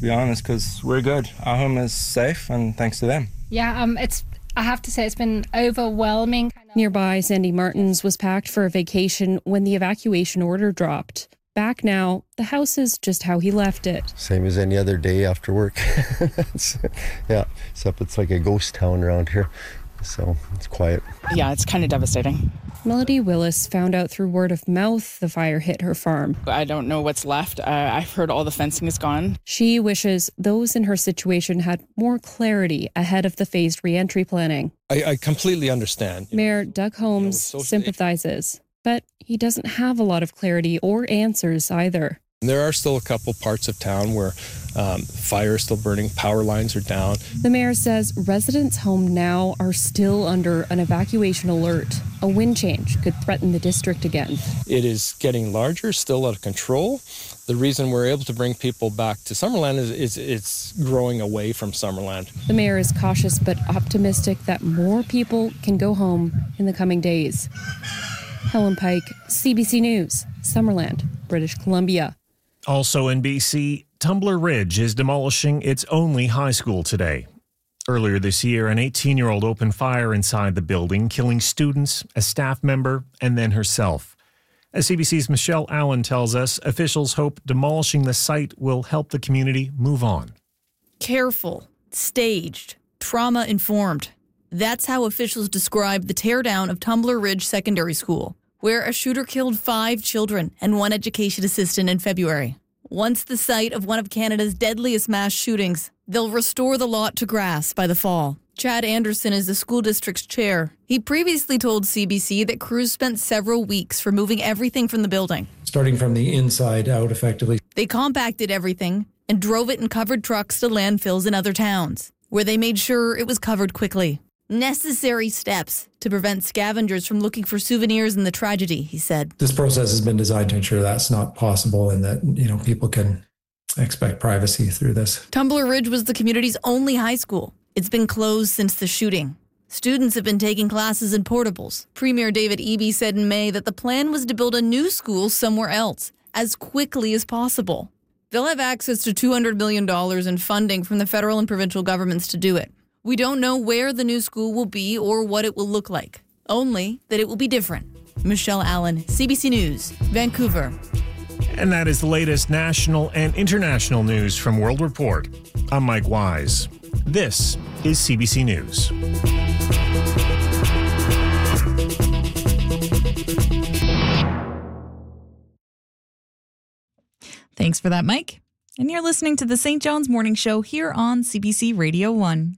be honest, because we're good. Our home is safe, and thanks to them. Yeah, I have to say it's been overwhelming. Nearby, Sandy Martins was packed for a vacation when the evacuation order dropped. Back now, the house is just how he left it. Same as any other day after work. Except it's like a ghost town around here, so it's quiet. Yeah, it's kind of devastating. Melody Willis found out through word of mouth the fire hit her farm. I don't know what's left. I've heard all the fencing is gone. She wishes those in her situation had more clarity ahead of the phased re-entry planning. I completely understand. Mayor Doug Holmes sympathizes, but he doesn't have a lot of clarity or answers either. There are still a couple parts of town where fire is still burning, power lines are down. The mayor says residents home now are still under an evacuation alert. A wind change could threaten the district again. It is getting larger, still out of control. The reason we're able to bring people back to Summerland is it's growing away from Summerland. The mayor is cautious but optimistic that more people can go home in the coming days. Helen Pike, CBC News, Summerland, British Columbia. Also in BC, Tumbler Ridge is demolishing its only high school today. Earlier this year, an 18-year-old opened fire inside the building, killing students, a staff member, and then herself. As CBC's Michelle Allen tells us, officials hope demolishing the site will help the community move on. Careful, staged, trauma-informed. That's how officials describe the teardown of Tumbler Ridge Secondary School, where a shooter killed 5 children and 1 education assistant in February. Once the site of one of Canada's deadliest mass shootings, they'll restore the lot to grass by the fall. Chad Anderson is the school district's chair. He previously told CBC that crews spent several weeks removing everything from the building. Starting from the inside out, effectively. They compacted everything and drove it in covered trucks to landfills in other towns, where they made sure it was covered quickly. Necessary steps to prevent scavengers from looking for souvenirs in the tragedy, he said. This process has been designed to ensure that's not possible and that, people can expect privacy through this. Tumbler Ridge was the community's only high school. It's been closed since the shooting. Students have been taking classes in portables. Premier David Eby said in May that the plan was to build a new school somewhere else as quickly as possible. They'll have access to $200 million in funding from the federal and provincial governments to do it. We don't know where the new school will be or what it will look like, only that it will be different. Michelle Allen, CBC News, Vancouver. And that is the latest national and international news from World Report. I'm Mike Wise. This is CBC News. Thanks for that, Mike. And you're listening to the St. John's Morning Show here on CBC Radio 1.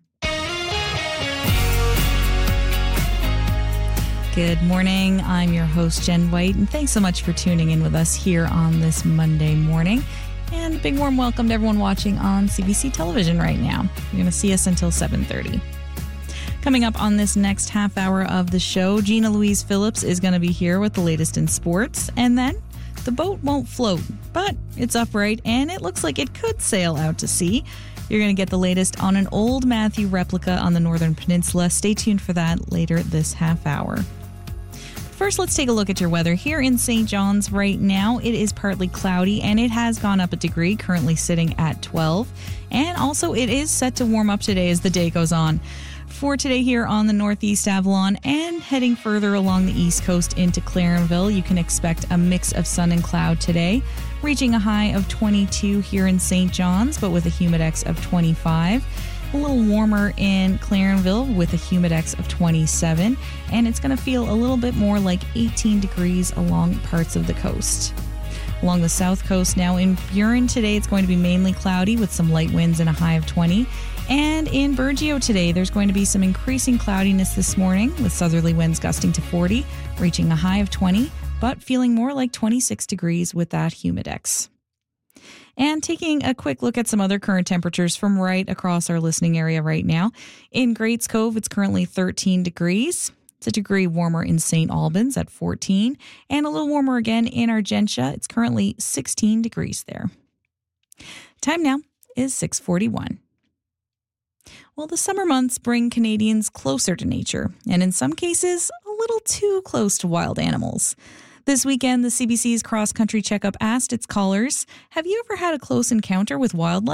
Good morning. I'm your host, Jen White, and thanks so much for tuning in with us here on this Monday morning. And a big warm welcome to everyone watching on CBC television right now. You're going to see us until 7:30. Coming up on this next half hour of the show, Gina Louise Phillips is going to be here with the latest in sports. And then the boat won't float, but it's upright and it looks like it could sail out to sea. You're going to get the latest on an old Matthew replica on the Northern Peninsula. Stay tuned for that later this half hour. First, let's take a look at your weather. Here in St. John's right now, it is partly cloudy and it has gone up a degree, currently sitting at 12. And also, it is set to warm up today as the day goes on. For today here on the Northeast Avalon and heading further along the East Coast into Clarenville, you can expect a mix of sun and cloud today, reaching a high of 22 here in St. John's, but with a humidex of 25. A little warmer in Clarenville with a humidex of 27, and it's going to feel a little bit more like 18 degrees along parts of the coast. Along the south coast now in Burin today, it's going to be mainly cloudy with some light winds and a high of 20. And in Burgeo today, there's going to be some increasing cloudiness this morning with southerly winds gusting to 40, reaching a high of 20, but feeling more like 26 degrees with that humidex. And taking a quick look at some other current temperatures from right across our listening area right now. In Greats Cove, it's currently 13 degrees. It's a degree warmer in St. Albans at 14. And a little warmer again in Argentia. It's currently 16 degrees there. Time now is 6:41. Well, the summer months bring Canadians closer to nature, and in some cases, a little too close to wild animals. This weekend, the CBC's Cross Country Checkup asked its callers, have you ever had a close encounter with wildlife?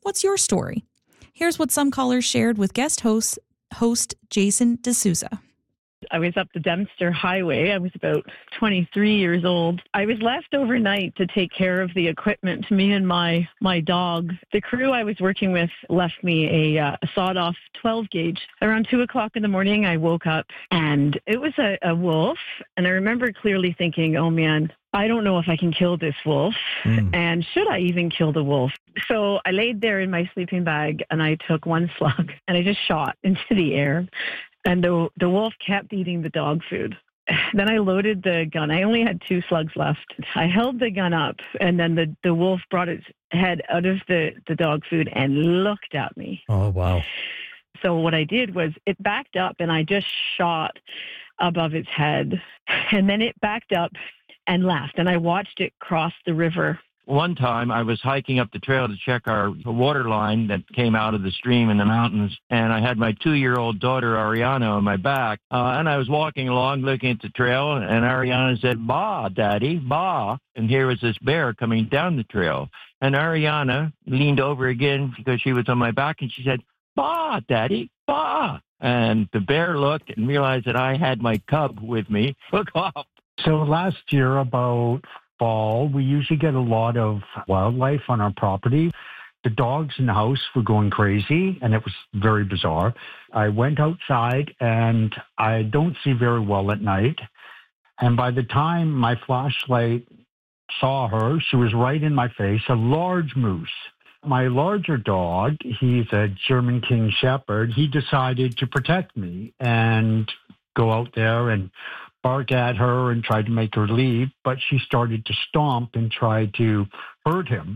What's your story? Here's what some callers shared with guest host Jason D'Souza. I was up the Dempster Highway. I was about 23 years old. I was left overnight to take care of the equipment, me and my dog. The crew I was working with left me a sawed-off 12-gauge. Around 2 o'clock in the morning, I woke up, and it was a wolf. And I remember clearly thinking, oh, man, I don't know if I can kill this wolf, and should I even kill the wolf? So I laid there in my sleeping bag, and I took one slug, and I just shot into the air. And the wolf kept eating the dog food. Then I loaded the gun. I only had 2 slugs left. I held the gun up, and then the wolf brought its head out of the dog food and looked at me. Oh, wow. So what I did was it backed up, and I just shot above its head. And then it backed up and left, and I watched it cross the river. One time I was hiking up the trail to check our water line that came out of the stream in the mountains, and I had my 2-year-old daughter, Ariana, on my back, and I was walking along looking at the trail, and Ariana said, "Bah, Daddy, bah." And here was this bear coming down the trail, and Ariana leaned over again because she was on my back, and she said, "Bah, Daddy, bah." And the bear looked and realized that I had my cub with me. Look off. So last year, about fall, we usually get a lot of wildlife on our property. The dogs in the house were going crazy, and it was very bizarre. I went outside, and I don't see very well at night. And by the time my flashlight saw her, she was right in my face, a large moose. My larger dog, he's a German King Shepherd, he decided to protect me and go out there and bark at her and tried to make her leave, but she started to stomp and try to hurt him.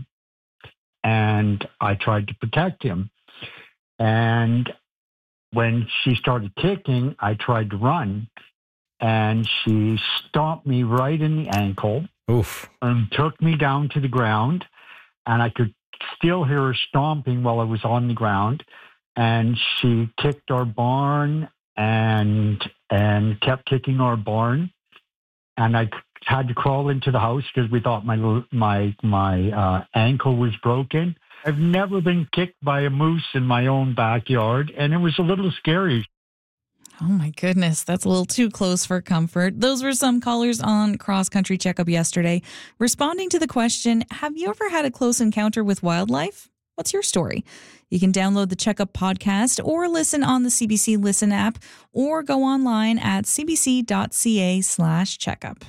And I tried to protect him. And when she started kicking, I tried to run, and she stomped me right in the ankle. Oof. And took me down to the ground, and I could still hear her stomping while I was on the ground. And she kicked our barn and kept kicking our barn, and I had to crawl into the house because we thought my ankle was broken. I've never been kicked by a moose in my own backyard, and it was a little scary. Oh my goodness, that's a little too close for comfort. Those were some callers on Cross Country Checkup yesterday, responding to the question, have you ever had a close encounter with wildlife? What's your story? You can download the Checkup podcast or listen on the CBC Listen app or go online at cbc.ca/checkup.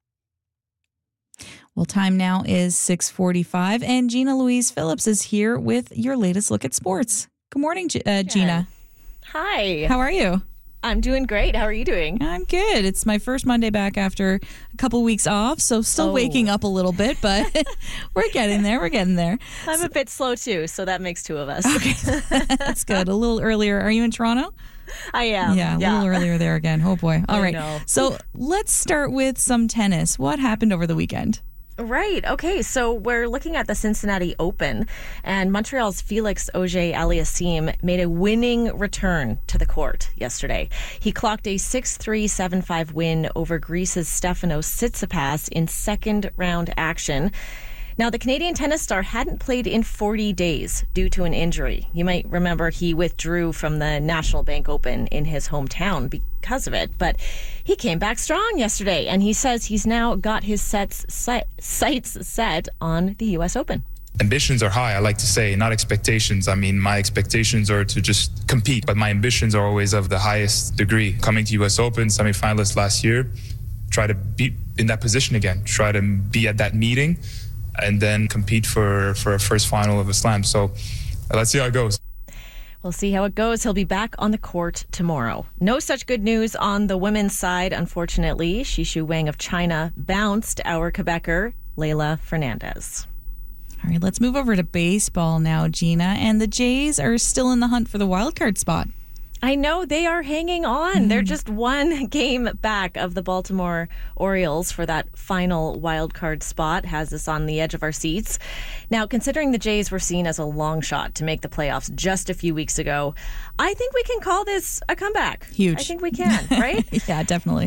Well, time now is 6:45, and Gina Louise Phillips is here with your latest look at sports. Good morning, Gina. Hi. How are you? I'm doing great. How are you doing? I'm good. It's my first Monday back after a couple weeks off, so still waking up a little bit, but we're getting there. I'm a bit slow too, so that makes 2 of us. Okay. That's good. A little earlier. Are you in Toronto? I am. Yeah, a little earlier there again. Oh boy. All right. know. So let's start with some tennis. What happened over the weekend? Right. Okay. So we're looking at the Cincinnati Open, and Montreal's Felix Auger-Aliassime made a winning return to the court yesterday. He clocked a 6-3, 7-5 win over Greece's Stefanos Tsitsipas in second round action. Now, the Canadian tennis star hadn't played in 40 days due to an injury. You might remember he withdrew from the National Bank Open in his hometown because of it, but he came back strong yesterday, and he says he's now got his sights set on the U.S. Open. Ambitions are high, I like to say, not expectations. I mean, my expectations are to just compete, but my ambitions are always of the highest degree. Coming to U.S. Open, semifinalist last year, try to be in that position again, try to be at that meeting, and then compete for a first final of a slam. So let's see how it goes. We'll see how it goes. He'll be back on the court tomorrow. No such good news on the women's side, unfortunately. Xishu Wang of China bounced our Quebecer, Leylah Fernandez. All right, let's move over to baseball now, Gina. And the Jays are still in the hunt for the wild card spot. I know, they are hanging on. They're just one game back of the Baltimore Orioles for that final wild card spot. Has us on the edge of our seats. Now, considering the Jays were seen as a long shot to make the playoffs just a few weeks ago, I think we can call this a comeback. Huge. I think we can, right? Yeah, definitely.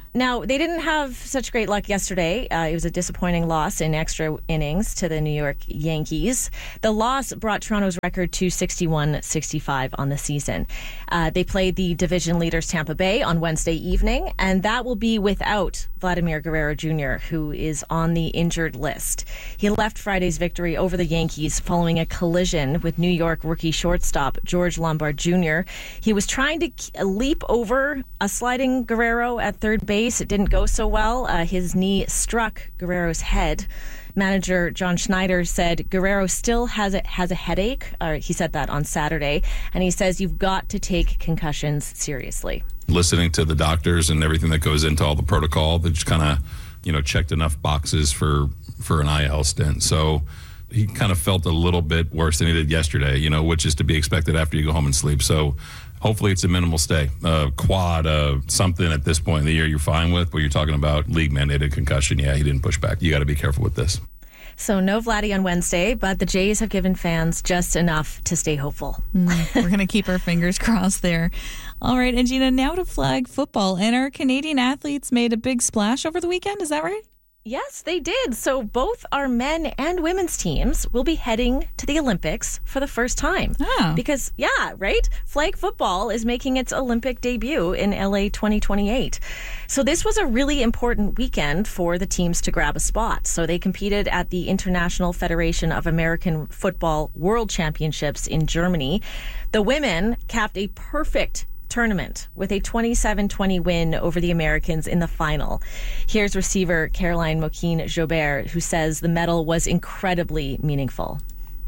Now, they didn't have such great luck yesterday. It was a disappointing loss in extra innings to the New York Yankees. The loss brought Toronto's record to 61-65 on the season. They played the division leaders Tampa Bay on Wednesday evening, and that will be without Vladimir Guerrero Jr., who is on the injured list. He left Friday's victory over the Yankees following a collision with New York rookie shortstop George Lombard Jr. He was trying to leap over a sliding Guerrero at third base. It didn't go so well. His knee struck Guerrero's head. Manager John Schneider said Guerrero still has a headache. He said that on Saturday. And he says you've got to take concussions seriously. Listening to the doctors and everything that goes into all the protocol, they just kind of, checked enough boxes for an IL stint. So he kind of felt a little bit worse than he did yesterday, which is to be expected after you go home and sleep. So hopefully it's a minimal stay. Quad, something at this point in the year you're fine with, but you're talking about league-mandated concussion. Yeah, he didn't push back. You got to be careful with this. So no Vladdy on Wednesday, but the Jays have given fans just enough to stay hopeful. We're going to keep our fingers crossed there. All right, and Gina, now to flag football. And our Canadian athletes made a big splash over the weekend. Is that right? Yes, they did. So both our men and women's teams will be heading to the Olympics for the first time. Oh. Because, right? Flag football is making its Olympic debut in LA 2028. So this was a really important weekend for the teams to grab a spot. So they competed at the International Federation of American Football World Championships in Germany. The women capped a perfect tournament with a 27-20 win over the Americans in the final. Here's receiver Caroline Moquin-Jobert, who says the medal was incredibly meaningful.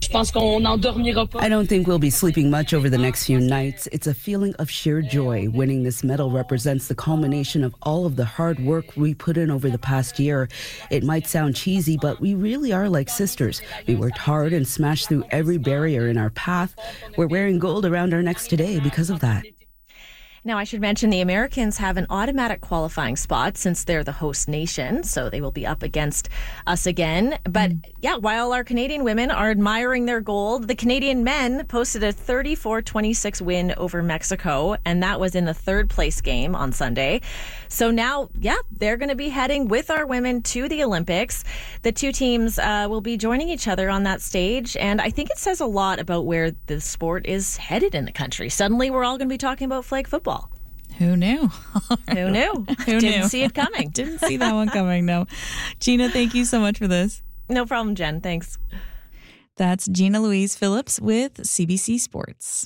I don't think we'll be sleeping much over the next few nights. It's a feeling of sheer joy. Winning this medal represents the culmination of all of the hard work we put in over the past year. It might sound cheesy, but we really are like sisters. We worked hard and smashed through every barrier in our path. We're wearing gold around our necks today because of that. Now, I should mention the Americans have an automatic qualifying spot since they're the host nation, so they will be up against us again. But while our Canadian women are admiring their gold, the Canadian men posted a 34-26 win over Mexico, and that was in the third place game on Sunday. So now, they're going to be heading with our women to the Olympics. The two teams will be joining each other on that stage, and I think it says a lot about where the sport is headed in the country. Suddenly, we're all going to be talking about flag football. Who knew? Who knew? Didn't see it coming. Didn't see that one coming, no. Gina, thank you so much for this. No problem, Jen. Thanks. That's Gina Louise Phillips with CBC Sports.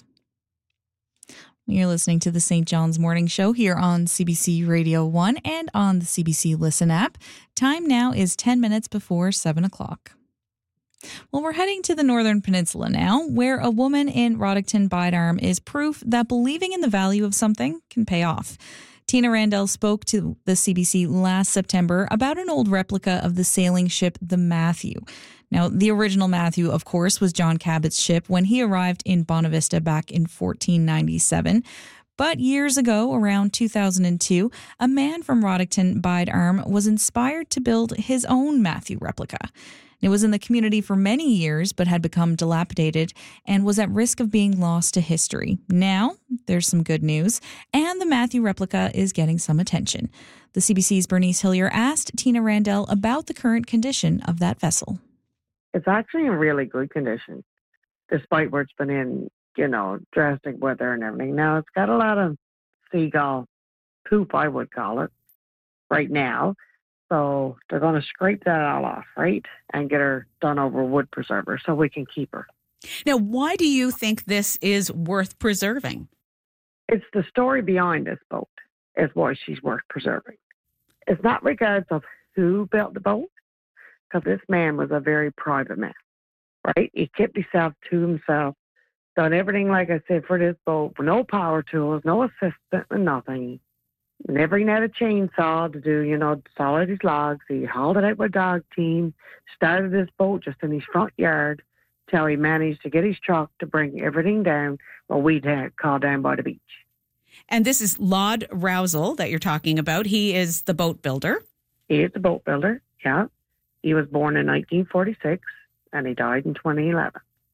You're listening to the St. John's Morning Show here on CBC Radio 1 and on the CBC Listen app. Time now is 10 minutes before 7 o'clock. Well, we're heading to the Northern Peninsula now, where a woman in Roddickton Bidearm is proof that believing in the value of something can pay off. Tina Randell spoke to the CBC last September about an old replica of the sailing ship, the Matthew. Now, the original Matthew, of course, was John Cabot's ship when he arrived in Bonavista back in 1497. But years ago, around 2002, a man from Roddickton Bidearm was inspired to build his own Matthew replica. It was in the community for many years, but had become dilapidated and was at risk of being lost to history. Now, there's some good news, and the Matthew replica is getting some attention. The CBC's Bernice Hillier asked Tina Randell about the current condition of that vessel. It's actually in really good condition, despite where it's been in, drastic weather and everything. Now, it's got a lot of seagull poop, I would call it, right now. So they're going to scrape that all off, right? And get her done over wood preserver so we can keep her. Now, why do you think this is worth preserving? It's the story behind this boat is why she's worth preserving. It's not regards of who built the boat, because this man was a very private man, right? He kept himself to himself, done everything, like I said, for this boat, with no power tools, no assistant, and nothing. Never even had a chainsaw to do, solid his logs. He hauled it out with a dog team, started this boat just in his front yard till he managed to get his truck to bring everything down where we'd call down by the beach. And this is Lord Rousel that you're talking about. He is the boat builder. He is the boat builder, yeah. He was born in 1946 and he died in 2011.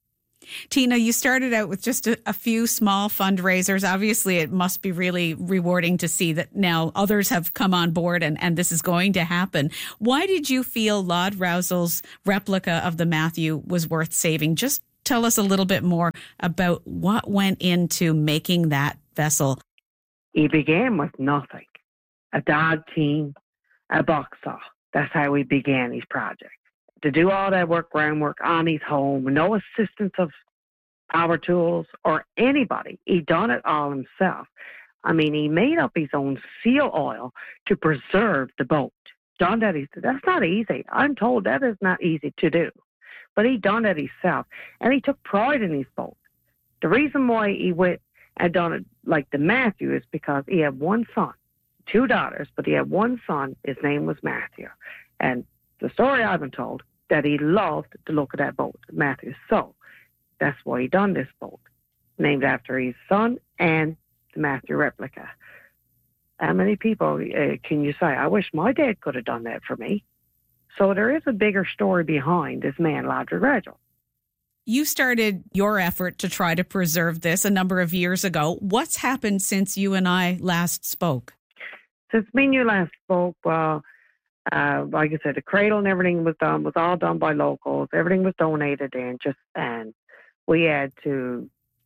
Tina, you started out with just a few small fundraisers. Obviously, it must be really rewarding to see that now others have come on board and this is going to happen. Why did you feel Lord Rousel's replica of the Matthew was worth saving? Just tell us a little bit more about what went into making that vessel. He began with nothing. A dog team, a box saw. That's how we began his project. To do all that groundwork on his home, no assistance of power tools or anybody. He done it all himself. I mean, he made up his own seal oil to preserve the boat. Done that. That's not easy. I'm told that is not easy to do. But he done it himself. And he took pride in his boat. The reason why he went and done it like the Matthew is because he had one son, 2 daughters, but he had one son. His name was Matthew. And the story I've been told, that he loved the look of that boat, Matthew. So that's why he done this boat, named after his son and the Matthew replica. How many people can you say, I wish my dad could have done that for me? So there is a bigger story behind this man, Lord Rouzel. You started your effort to try to preserve this a number of years ago. What's happened since you and I last spoke? Since me and you last spoke, like I said, the cradle and everything was all done by locals. Everything was donated and we had to,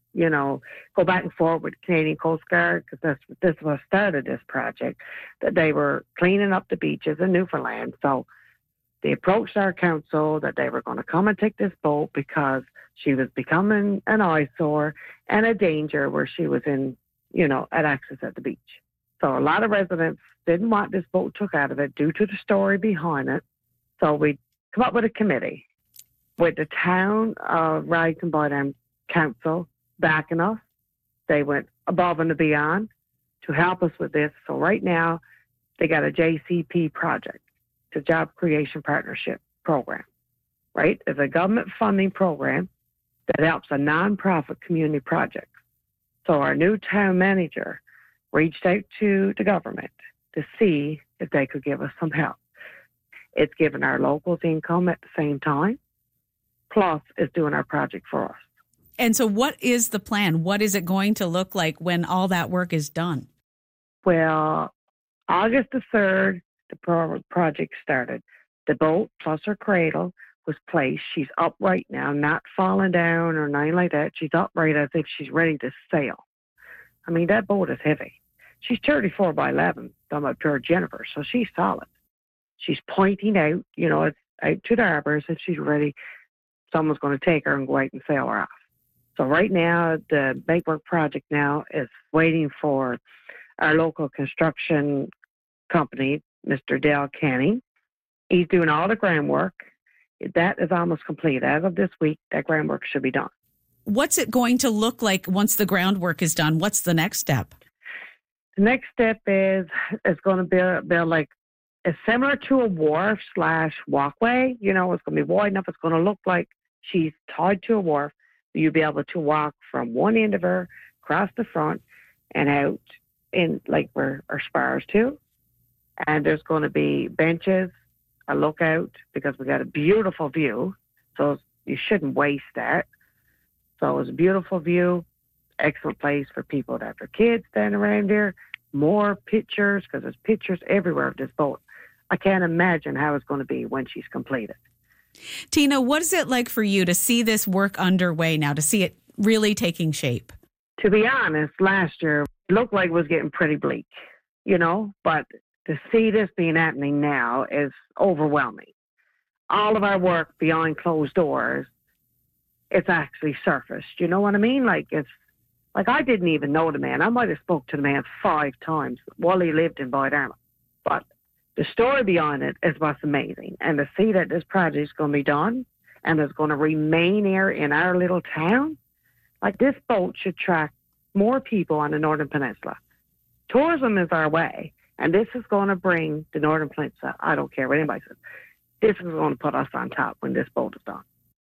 go back and forth with the Canadian Coast Guard because this was what started this project, that they were cleaning up the beaches in Newfoundland. So they approached our council that they were going to come and take this boat because she was becoming an eyesore and a danger where she was in, at access at the beach. So a lot of residents didn't want this boat took out of it due to the story behind it. So we come up with a committee with the town of Radington Bite Council backing us. They went above and beyond to help us with this. So right now they got a JCP project, the Job Creation Partnership Program, right? It's a government funding program that helps a nonprofit community project. So our new town manager reached out to the government to see if they could give us some help. It's giving our locals income at the same time, plus it's doing our project for us. And so what is the plan? What is it going to look like when all that work is done? Well, August the 3rd, the project started. The boat plus her cradle was placed. She's upright now, not falling down or nothing like that. She's upright as if she's ready to sail. I mean, that boat is heavy. She's 34 by 11, talking about pure Jennifer, so she's solid. She's pointing out, it's out to the harbor as if she's ready. Someone's going to take her and go out and sail her off. So right now, the Makework project now is waiting for our local construction company, Mr. Dale Canning. He's doing all the groundwork. That is almost complete. As of this week, that groundwork should be done. What's it going to look like once the groundwork is done? What's the next step? The next step is it's going to build like it's similar to a wharf / walkway. It's going to be wide enough. It's going to look like she's tied to a wharf. You'll be able to walk from one end of her across the front and out in like where our spars to. And there's going to be benches, a lookout, because we got a beautiful view. So you shouldn't waste that. So it's a beautiful view, excellent place for people to have their kids standing around here. More pictures, because there's pictures everywhere of this boat. I can't imagine how it's going to be when she's completed. Tina, what is it like for you to see this work underway now, to see it really taking shape? To be honest, last year it looked like it was getting pretty bleak, but to see this being happening now is overwhelming. All of our work behind closed doors, it's actually surfaced. You know what I mean? Like I didn't even know the man. I might have spoke to the man 5 times while he lived in Bite Armagh. But the story behind it is what's amazing. And to see that this project is going to be done and is going to remain here in our little town, like this boat should attract more people on the Northern Peninsula. Tourism is our way. And this is going to bring the Northern Peninsula, I don't care what anybody says, this is going to put us on top when this boat is done.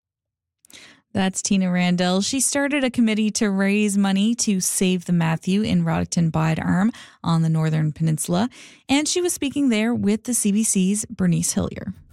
That's Tina Randell. She started a committee to raise money to save the Matthew in Radington Bide Arm on the Northern Peninsula. And she was speaking there with the CBC's Bernice Hillier.